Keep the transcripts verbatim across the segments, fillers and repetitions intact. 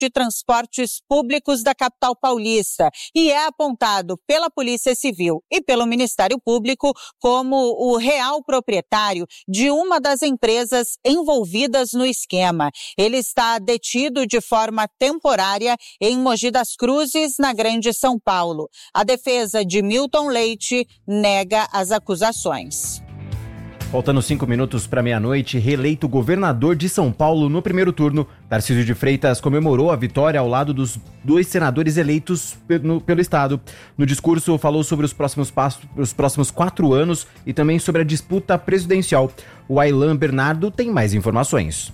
de transportes públicos da capital paulista e é apontado pela Polícia Civil e pelo Ministério Público como o real proprietário de uma das empresas envolvidas no esquema. Ele está detido de forma temporária em Mogi das Cruzes, na Grande São Paulo. A defesa de Milton Leite nega as acusações. Faltando cinco minutos para meia-noite, reeleito governador de São Paulo no primeiro turno, Tarcísio de Freitas comemorou a vitória ao lado dos dois senadores eleitos pelo, pelo estado. No discurso, falou sobre os próximos passos, os próximos quatro anos e também sobre a disputa presidencial. O Aylan Bernardo tem mais informações.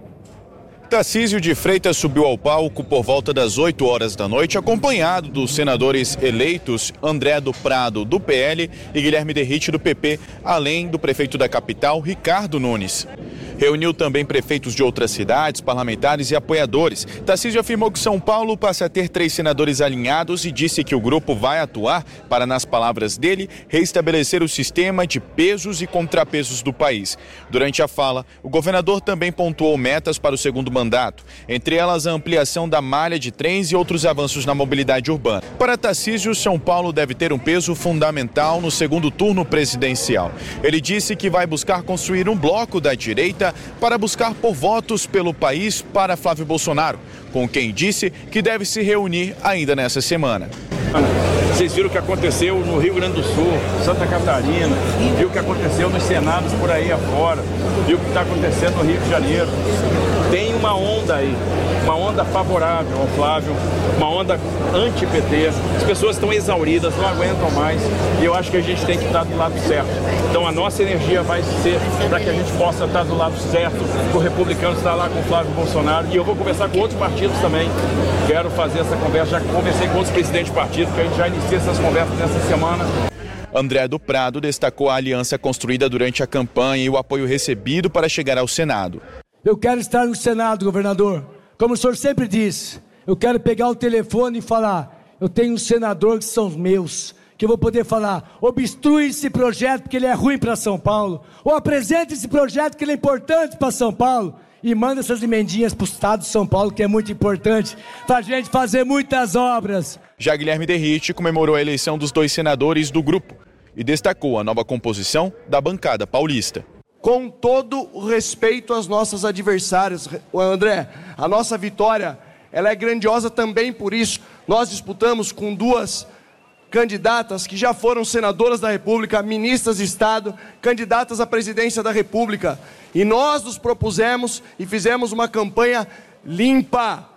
Tarcísio de Freitas subiu ao palco por volta das oito horas da noite, acompanhado dos senadores eleitos André do Prado, do P L, e Guilherme Derrite, do P P, além do prefeito da capital, Ricardo Nunes. Reuniu também prefeitos de outras cidades, parlamentares e apoiadores. Tarcísio afirmou que São Paulo passa a ter três senadores alinhados e disse que o grupo vai atuar para, nas palavras dele, reestabelecer o sistema de pesos e contrapesos do país. Durante a fala, o governador também pontuou metas para o segundo mandato, entre elas a ampliação da malha de trens e outros avanços na mobilidade urbana. Para Tarcísio, São Paulo deve ter um peso fundamental no segundo turno presidencial. Ele disse que vai buscar construir um bloco da direita para buscar por votos pelo país para Flávio Bolsonaro, com quem disse que deve se reunir ainda nessa semana. Vocês viram o que aconteceu no Rio Grande do Sul, Santa Catarina, viu o que aconteceu nos senados por aí afora, viu o que está acontecendo no Rio de Janeiro. Tem uma onda aí, uma onda favorável ao Flávio, uma onda anti-P T. As pessoas estão exauridas, não aguentam mais e eu acho que a gente tem que estar do lado certo. Então a nossa energia vai ser para que a gente possa estar do lado certo, o republicano está lá com o Flávio Bolsonaro e eu vou conversar com outros partidos também. Quero fazer essa conversa, já conversei com outros presidentes de partido, que a gente já inicia essas conversas nessa semana. André do Prado destacou a aliança construída durante a campanha e o apoio recebido para chegar ao Senado. Eu quero estar no Senado, governador. Como o senhor sempre diz, eu quero pegar o telefone e falar, eu tenho um senador que são os meus, que eu vou poder falar, obstrui esse projeto porque ele é ruim para São Paulo, ou apresente esse projeto que ele é importante para São Paulo, e manda essas emendinhas para o estado de São Paulo, que é muito importante, para a gente fazer muitas obras. Já Guilherme Derrite comemorou a eleição dos dois senadores do grupo e destacou a nova composição da bancada paulista. Com todo o respeito às nossas adversárias, André, a nossa vitória ela é grandiosa também por isso. Nós disputamos com duas candidatas que já foram senadoras da República, ministras de Estado, candidatas à presidência da República. E nós nos propusemos e fizemos uma campanha limpa.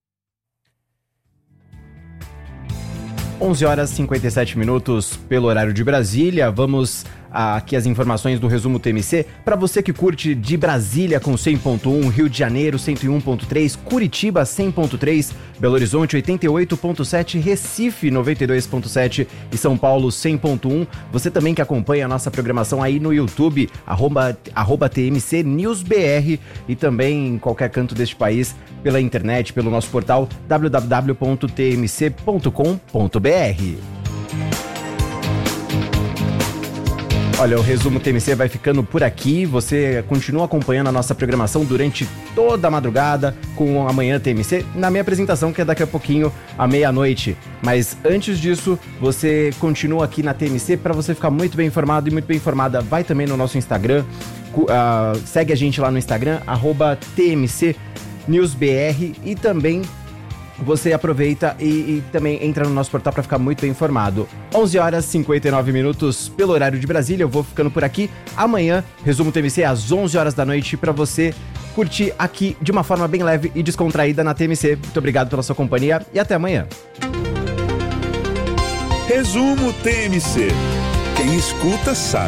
onze horas e cinquenta e sete minutos pelo horário de Brasília. Vamos aqui as informações do resumo T M C. Para você que curte de Brasília com cem ponto um, Rio de Janeiro cento e um ponto três, Curitiba cem ponto três, Belo Horizonte oitenta e oito ponto sete, Recife noventa e dois ponto sete e São Paulo cem ponto um. Você também que acompanha a nossa programação aí no YouTube, arroba, arroba T M C News B R, e também em qualquer canto deste país pela internet, pelo nosso portal w w w ponto t m c ponto com ponto b r. Olha, o resumo T M C vai ficando por aqui. Você continua acompanhando a nossa programação durante toda a madrugada com Amanhã T M C, na minha apresentação, que é daqui a pouquinho, à meia-noite. Mas antes disso, você continua aqui na T M C para você ficar muito bem informado e muito bem informada. Vai também no nosso Instagram, uh, segue a gente lá no Instagram, arroba T M C News B R, e também você aproveita e, e também entra no nosso portal para ficar muito bem informado. onze horas e cinquenta e nove minutos pelo horário de Brasília. Eu vou ficando por aqui. Amanhã, resumo T M C às onze horas da noite para você curtir aqui de uma forma bem leve e descontraída na T M C. Muito obrigado pela sua companhia e até amanhã. Resumo T M C. Quem escuta sabe.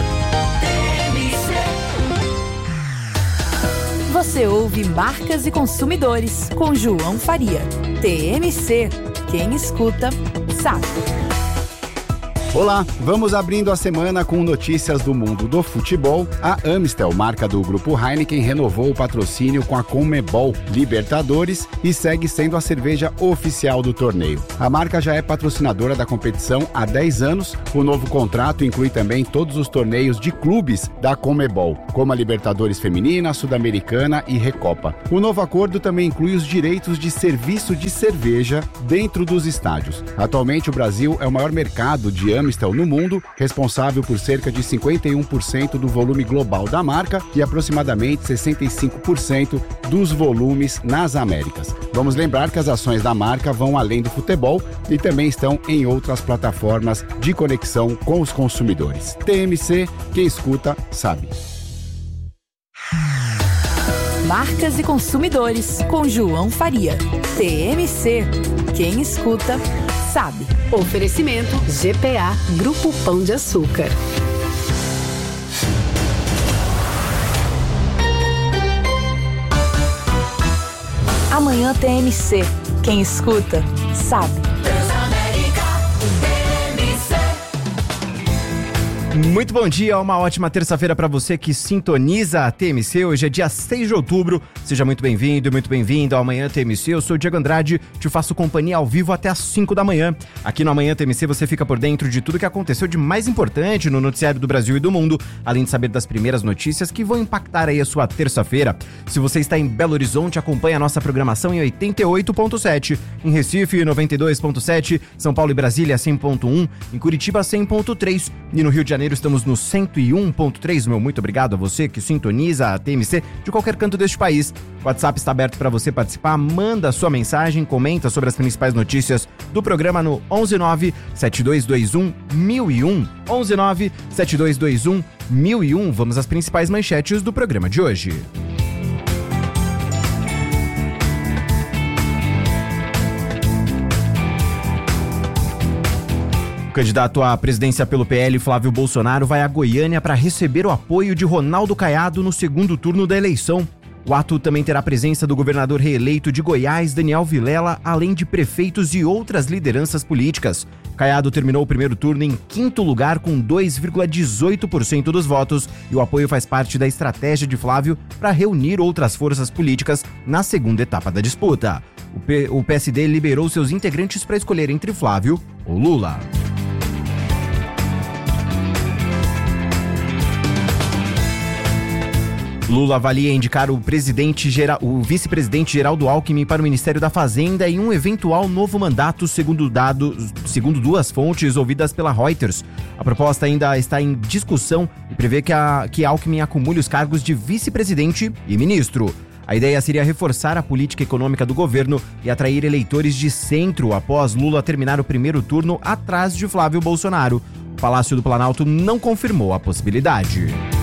Você ouve Marcas e Consumidores com João Faria. T M C. Quem escuta sabe. Olá, vamos abrindo a semana com notícias do mundo do futebol. A Amstel, marca do grupo Heineken, renovou o patrocínio com a Conmebol Libertadores e segue sendo a cerveja oficial do torneio. A marca já é patrocinadora da competição há dez anos. O novo contrato inclui também todos os torneios de clubes da Conmebol, como a Libertadores Feminina, Sul-Americana e Recopa. O novo acordo também inclui os direitos de serviço de cerveja dentro dos estádios. Atualmente, o Brasil é o maior mercado de Amstel no mundo, responsável por cerca de cinquenta e um por cento do volume global da marca e aproximadamente sessenta e cinco por cento dos volumes nas Américas. Vamos lembrar que as ações da marca vão além do futebol e também estão em outras plataformas de conexão com os consumidores. T M C, quem escuta, sabe. Marcas e consumidores, com João Faria. T M C, quem escuta, sabe. Oferecimento G P A, Grupo Pão de Açúcar. Amanhã T M C, quem escuta, sabe. Muito bom dia, uma ótima terça-feira para você que sintoniza a T M C. Hoje é dia seis de outubro, seja muito bem-vindo, muito bem-vindo ao Amanhã T M C. Eu sou o Diego Andrade, te faço companhia ao vivo até às cinco da manhã. Aqui no Amanhã T M C você fica por dentro de tudo que aconteceu de mais importante no noticiário do Brasil e do mundo, além de saber das primeiras notícias que vão impactar aí a sua terça-feira. Se você está em Belo Horizonte, acompanha a nossa programação em oitenta e oito ponto sete, em Recife noventa e dois ponto sete, São Paulo e Brasília cem ponto um, em Curitiba cem ponto três e no Rio de Janeiro estamos no cento e um ponto três. Meu muito obrigado a você que sintoniza a T M C de qualquer canto deste país. O WhatsApp está aberto para você participar, manda sua mensagem, comenta sobre as principais notícias do programa no onze nove sete dois dois um mil e um. onze nove sete dois dois um mil e um. Vamos às principais manchetes do programa de hoje. O candidato à presidência pelo P L, Flávio Bolsonaro, vai a Goiânia para receber o apoio de Ronaldo Caiado no segundo turno da eleição. O ato também terá a presença do governador reeleito de Goiás, Daniel Vilela, além de prefeitos e outras lideranças políticas. Caiado terminou o primeiro turno em quinto lugar com dois vírgula dezoito por cento dos votos e o apoio faz parte da estratégia de Flávio para reunir outras forças políticas na segunda etapa da disputa. O, P- o P S D liberou seus integrantes para escolher entre Flávio ou Lula. Lula avalia indicar o, presidente geral, o vice-presidente Geraldo Alckmin para o Ministério da Fazenda em um eventual novo mandato, segundo, dados, segundo duas fontes ouvidas pela Reuters. A proposta ainda está em discussão e prevê que, a, que Alckmin acumule os cargos de vice-presidente e ministro. A ideia seria reforçar a política econômica do governo e atrair eleitores de centro após Lula terminar o primeiro turno atrás de Flávio Bolsonaro. O Palácio do Planalto não confirmou a possibilidade.